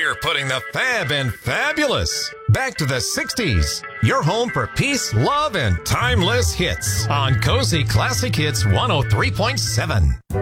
We're putting the fab in fabulous. Back to the 60s. Your home for peace, love, and timeless hits on Cozy Classic Hits 103.7.